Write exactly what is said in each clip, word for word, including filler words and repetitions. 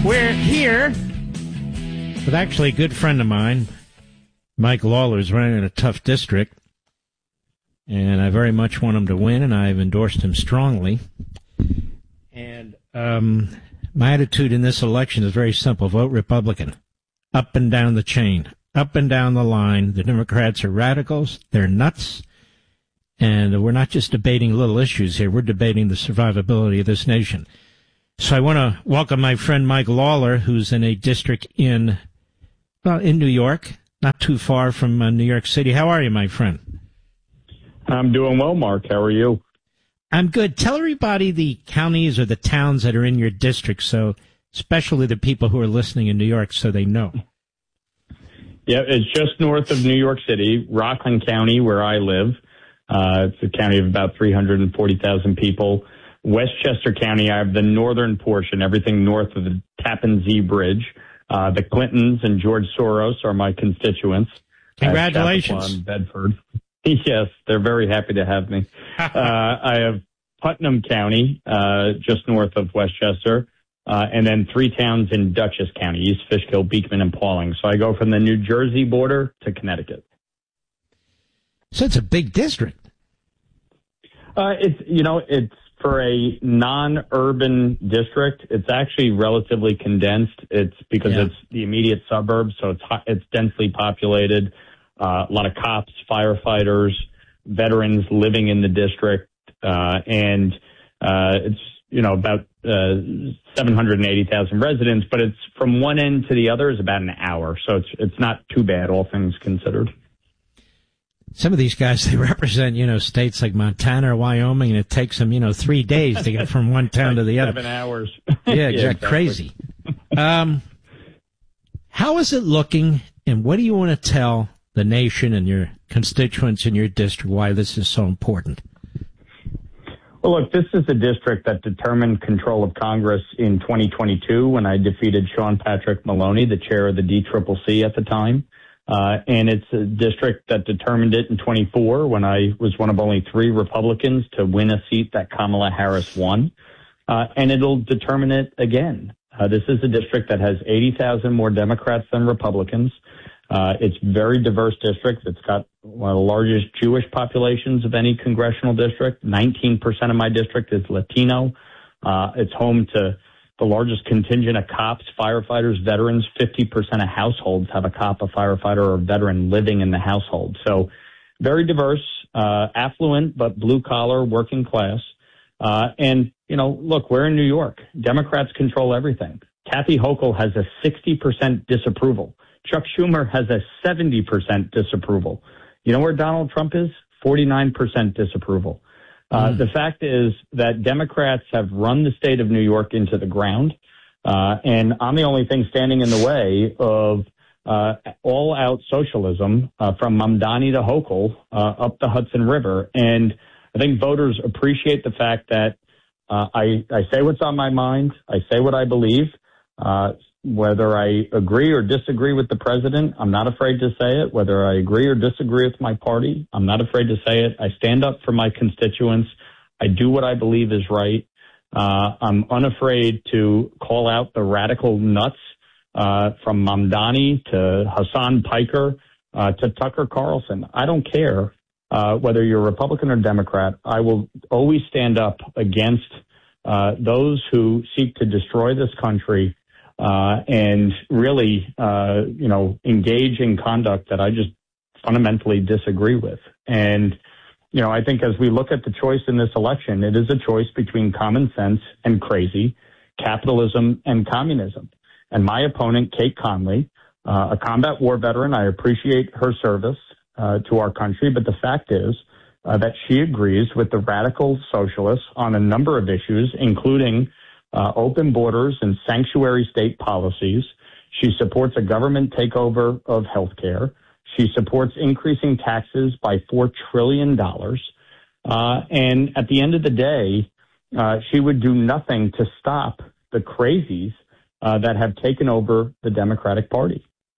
We're here with actually a good friend of mine. Mike Lawler is running in a tough district, and I very much want him to win, and I've endorsed him strongly. And um, my attitude in this election is very simple. Vote Republican. Up and down the chain. Up and down the line. The Democrats are radicals. They're nuts. And we're not just debating little issues here. We're debating the survivability of this nation. So I want to welcome my friend Mike Lawler, who's in a district in, well, in New York, not too far from uh, New York City. How are you, my friend? I'm doing well, Mark. How are you? I'm good. Tell everybody the counties or the towns that are in your district, so especially the people who are listening in New York, so they know. Yeah, it's just north of New York City, Rockland County, where I live. Uh, it's a county of about three hundred forty thousand people. Westchester County, I have the northern portion, everything north of the Tappan Zee Bridge. Uh, the Clintons and George Soros are my constituents. Congratulations. Bedford. Yes, they're very happy to have me. uh, I have Putnam County, uh, just north of Westchester, uh, and then three towns in Dutchess County, East Fishkill, Beekman, and Pauling. So I go from the New Jersey border to Connecticut. So it's a big district. Uh, it's, you know, it's for a non-urban district. It's actually relatively condensed. It's because yeah. it's the immediate suburbs, so it's it's densely populated. Uh, a lot of cops, firefighters, veterans living in the district, uh, and uh, it's you know about uh, seven hundred eighty thousand residents. But it's from one end to the other is about an hour, so it's it's not too bad, all things considered. Some of these guys, they represent, you know, states like Montana or Wyoming, and it takes them, you know, three days to get from one town to the other. Seven hours. Yeah, yeah exactly. Crazy. Um, how is it looking, and what do you want to tell the nation and your constituents in your district why this is so important? Well, look, this is a district that determined control of Congress in twenty twenty-two when I defeated Sean Patrick Maloney, the chair of the D C C C at the time. Uh, and it's a district that determined it in twenty-four when I was one of only three Republicans to win a seat that Kamala Harris won. Uh, and it'll determine it again. Uh, this is a district that has eighty thousand more Democrats than Republicans. Uh, it's a very diverse district. It's got one of the largest Jewish populations of any congressional district. nineteen percent of my district is Latino. Uh, it's home to the largest contingent of cops, firefighters, veterans. fifty percent of households have a cop, a firefighter, or a veteran living in the household. So very diverse, uh, affluent, but blue-collar, working class. Uh, and, you know, look, we're in New York. Democrats control everything. Kathy Hochul has a sixty percent disapproval. Chuck Schumer has a seventy percent disapproval. You know where Donald Trump is? forty-nine percent disapproval. Uh, mm. The fact is that Democrats have run the state of New York into the ground, uh, and I'm the only thing standing in the way of uh, all-out socialism uh, from Mamdani to Hochul uh, up the Hudson River. And I think voters appreciate the fact that uh, I, I say what's on my mind. I say what I believe. Uh, whether I agree or disagree with the president, I'm not afraid to say it. Whether I agree or disagree with my party, I'm not afraid to say it. I stand up for my constituents. I do what I believe is right. Uh, I'm unafraid to call out the radical nuts uh, from Mamdani to Hassan Piker uh, to Tucker Carlson. I don't care uh, whether you're Republican or Democrat. I will always stand up against uh, those who seek to destroy this country Uh, and really, uh, you know, engage in conduct that I just fundamentally disagree with. And, you know, I think as we look at the choice in this election, it is a choice between common sense and crazy, capitalism and communism. And my opponent, Kate Conley, uh, a combat war veteran, I appreciate her service uh, to our country, but the fact is uh, that she agrees with the radical socialists on a number of issues, including Uh, open borders and sanctuary state policies. She supports a government takeover of healthcare. She supports increasing taxes by four trillion dollars. Uh, and at the end of the day, uh, she would do nothing to stop the crazies uh, that have taken over the Democratic Party.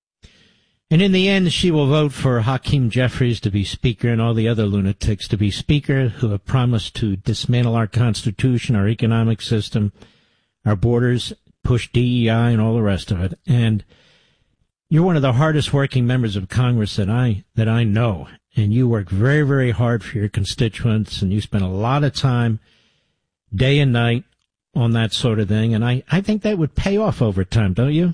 And in the end, she will vote for Hakeem Jeffries to be Speaker and all the other lunatics to be Speaker who have promised to dismantle our Constitution, our economic system, our borders, push D E I and all the rest of it. And you're one of the hardest working members of Congress that I that I know. And you work very, very hard for your constituents, and you spend a lot of time day and night on that sort of thing. And I, I think that would pay off over time, don't you?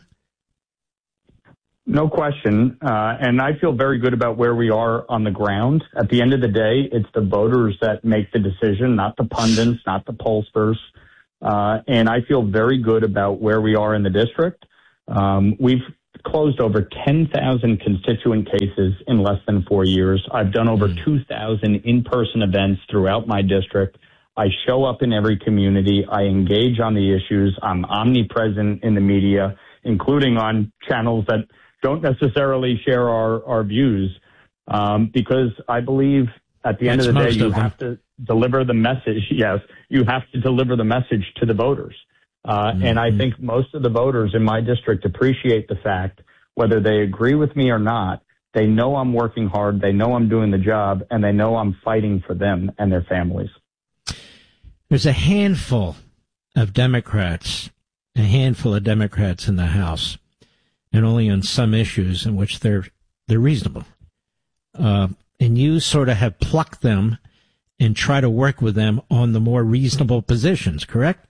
No question. Uh, and I feel very good about where we are on the ground. At the end of the day, it's the voters that make the decision, not the pundits, not the pollsters. Uh, and I feel very good about where we are in the district. Um, we've closed over ten thousand constituent cases in less than four years. I've done over two thousand in-person events throughout my district. I show up in every community. I engage on the issues. I'm omnipresent in the media, including on channels that don't necessarily share our, our views, um, because I believe at the end That's of the day, you of have to deliver the message. Yes, you have to deliver the message to the voters. Uh, mm-hmm. And I think most of the voters in my district appreciate the fact, whether they agree with me or not, they know I'm working hard, they know I'm doing the job, and they know I'm fighting for them and their families. There's a handful of Democrats, a handful of Democrats in the House, and only on some issues in which they're they're reasonable. Uh, and you sort of have plucked them and try to work with them on the more reasonable positions, correct?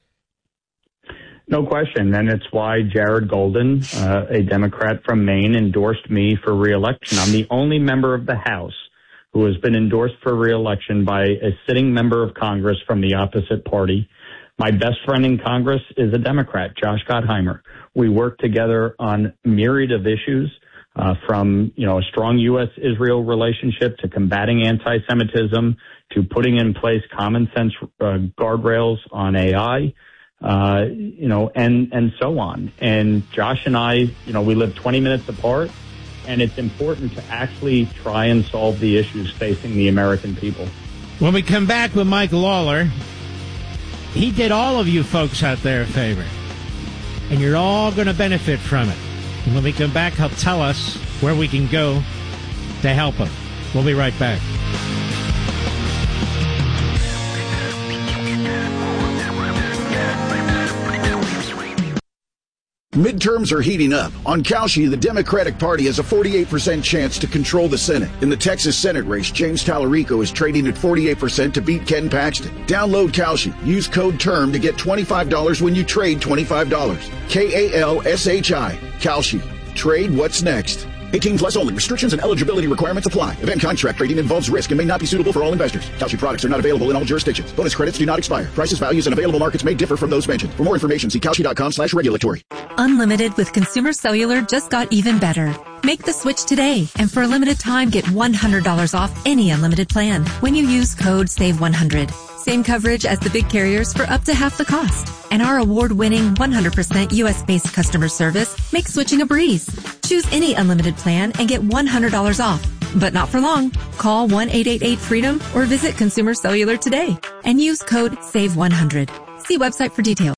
No question, and it's why Jared Golden, uh, a Democrat from Maine, endorsed me for re-election. I'm the only member of the House who has been endorsed for re-election by a sitting member of Congress from the opposite party. My best friend in Congress is a Democrat, Josh Gottheimer. We work together on myriad of issues, uh, from, you know, a strong U S Israel relationship to combating anti-Semitism to putting in place common sense uh, guardrails on A I. Uh, you know, and, and so on. And Josh and I, you know, we live twenty minutes apart, and it's important to actually try and solve the issues facing the American people. When we come back with Mike Lawler, he did all of you folks out there a favor, and you're all going to benefit from it. And when we come back, he'll tell us where we can go to help him. We'll be right back. Midterms are heating up. On Kalshi, the Democratic Party has a forty-eight percent chance to control the Senate. In the Texas Senate race, James Tallarico is trading at forty-eight percent to beat Ken Paxton. Download Kalshi. Use code TERM to get twenty-five dollars when you trade twenty-five dollars. K A L S H I. Kalshi. Trade what's next. eighteen plus only. Restrictions and eligibility requirements apply. Event contract trading involves risk and may not be suitable for all investors. Kalshi products are not available in all jurisdictions. Bonus credits do not expire. Prices, values, and available markets may differ from those mentioned. For more information, see Kalshi.com slash regulatory. Unlimited with Consumer Cellular just got even better. Make the switch today, and for a limited time, get one hundred dollars off any unlimited plan when you use code save one hundred. Same coverage as the big carriers for up to half the cost. And our award-winning one hundred percent U S-based customer service makes switching a breeze. Choose any unlimited plan and get one hundred dollars off. But not for long. Call one eight eight eight freedom or visit Consumer Cellular today and use code save one hundred. See website for details.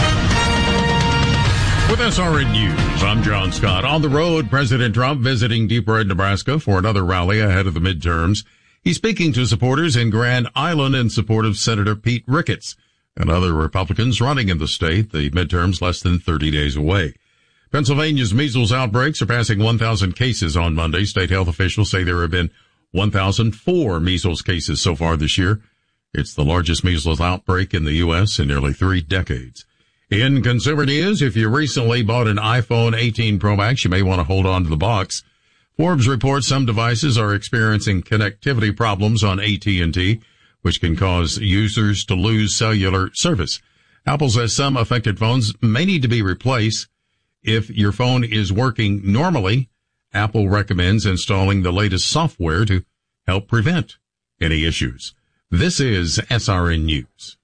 With S R N News, I'm John Scott. On the road, President Trump visiting Deep Red, Nebraska for another rally ahead of the midterms. He's speaking to supporters in Grand Island in support of Senator Pete Ricketts and other Republicans running in the state. The midterms less than thirty days away. Pennsylvania's measles outbreak surpassing one thousand cases on Monday. State health officials say there have been one thousand four measles cases so far this year. It's the largest measles outbreak in the U S in nearly three decades. In consumer news, if you recently bought an iPhone eighteen Pro Max, you may want to hold on to the box. Forbes reports some devices are experiencing connectivity problems on A T and T, which can cause users to lose cellular service. Apple says some affected phones may need to be replaced. If your phone is working normally, Apple recommends installing the latest software to help prevent any issues. This is S R N News.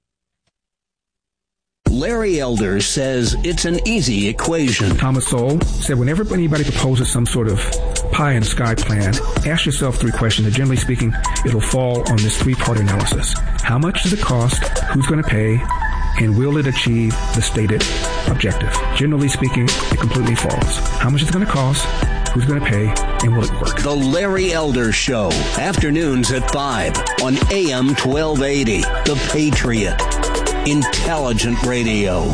Larry Elder says it's an easy equation. Thomas Sowell said whenever anybody proposes some sort of pie in the sky plan, ask yourself three questions. And generally speaking, it'll fall on this three-part analysis. How much does it cost? Who's going to pay? And will it achieve the stated objective? Generally speaking, it completely falls. How much is it going to cost? Who's going to pay? And will it work? The Larry Elder Show. Afternoons at five on A M twelve eighty. The Patriot. Intelligent Radio.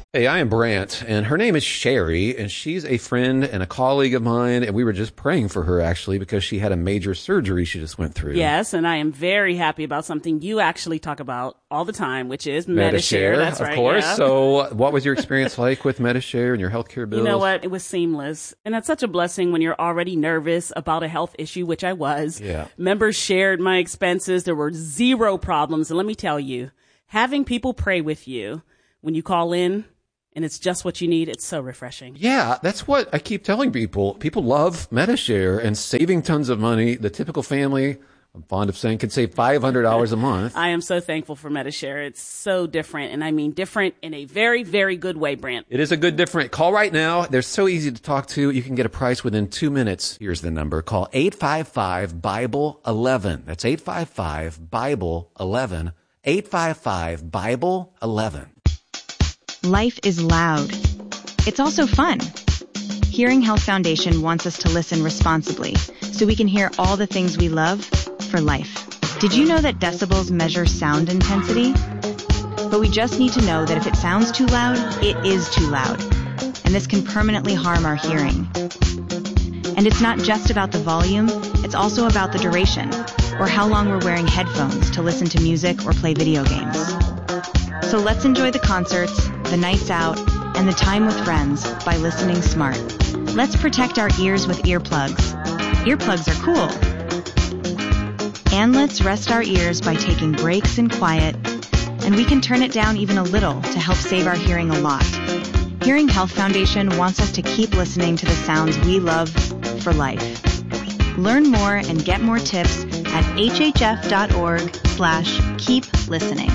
Hey, I am Brant, and her name is Sherry, and she's a friend and a colleague of mine, and we were just praying for her, actually, because she had a major surgery she just went through. Yes, and I am very happy about something you actually talk about all the time, which is Medi-Share. That's right, of course. Yeah. So what was your experience like with Medi-Share and your healthcare bills? You know what? It was seamless, and that's such a blessing when you're already nervous about a health issue, which I was. Yeah. Members shared my expenses. There were zero problems, and let me tell you, having people pray with you when you call in, and it's just what you need. It's so refreshing. Yeah, that's what I keep telling people. People love Medi-Share and saving tons of money. The typical family, I'm fond of saying, can save five hundred dollars a month. I am so thankful for Medi-Share. It's so different, and I mean different in a very, very good way, Brant. It is a good different. Call right now. They're so easy to talk to. You can get a price within two minutes. Here's the number. Call eight five five, Bible eleven. That's eight five five, Bible eleven. eight five five, Bible eleven. Life is loud. It's also fun. Hearing Health Foundation wants us to listen responsibly so we can hear all the things we love for life. Did you know that decibels measure sound intensity? But we just need to know that if it sounds too loud, it is too loud. And this can permanently harm our hearing. And it's not just about the volume, it's also about the duration, or how long we're wearing headphones to listen to music or play video games. So let's enjoy the concerts, the nights out, and the time with friends by listening smart. Let's protect our ears with earplugs. Earplugs are cool. And let's rest our ears by taking breaks in quiet, and we can turn it down even a little to help save our hearing a lot. Hearing Health Foundation wants us to keep listening to the sounds we love for life. Learn more and get more tips at hhf.org slash keep listening.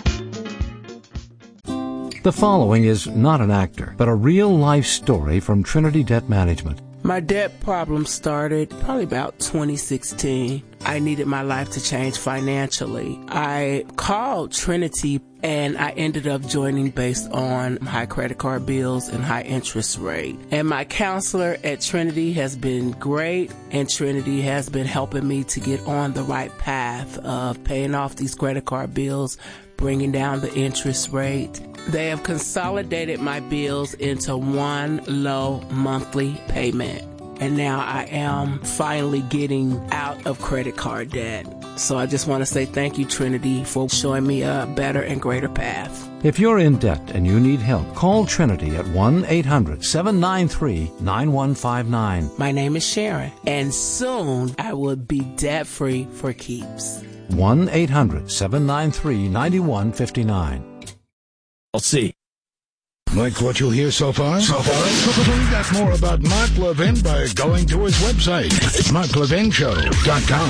The following is not an actor, but a real-life story from Trinity Debt Management. My debt problem started probably about twenty sixteen. I needed my life to change financially. I called Trinity and I ended up joining based on high credit card bills and high interest rate. And my counselor at Trinity has been great, and Trinity has been helping me to get on the right path of paying off these credit card bills, bringing down the interest rate. They have consolidated my bills into one low monthly payment. And now I am finally getting out of credit card debt. So I just want to say thank you, Trinity, for showing me a better and greater path. If you're in debt and you need help, call Trinity at one eight hundred seven nine three nine one five nine. My name is Sharon, and soon I will be debt-free for keeps. one eight hundred seven nine three nine one five nine. I'll see. Like what you'll hear so far? So far? Find out more about Mark Levin by going to his website, mark levin show dot com.